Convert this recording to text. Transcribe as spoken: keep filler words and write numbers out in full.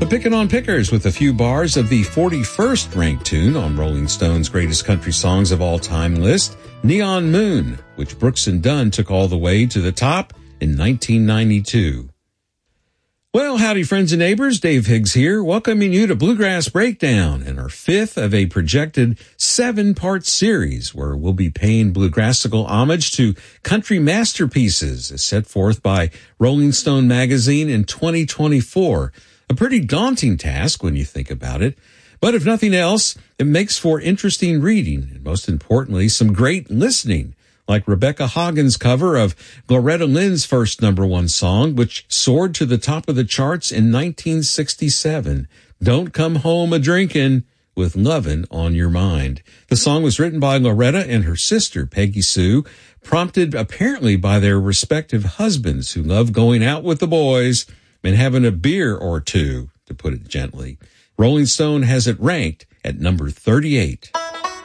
Pickin' on Pickers with a few bars of the forty-first ranked tune on Rolling Stone's Greatest Country Songs of All Time list, Neon Moon, which Brooks and Dunn took all the way to the top in nineteen ninety-two. Well, howdy friends and neighbors, Dave Higgs here, welcoming you to Bluegrass Breakdown and our fifth of a projected seven-part series where we'll be paying bluegrassical homage to country masterpieces as set forth by Rolling Stone magazine in twenty twenty-four. A pretty daunting task when you think about it, but if nothing else, it makes for interesting reading and most importantly, some great listening, like Rebecca Hagen's cover of Loretta Lynn's first number one song, which soared to the top of the charts in nineteen sixty-seven, Don't Come Home A-Drinkin' with Lovin' on Your Mind. The song was written by Loretta and her sister, Peggy Sue, prompted apparently by their respective husbands who love going out with the boys and having a beer or two, to put it gently. Rolling Stone has it ranked at number thirty-eight.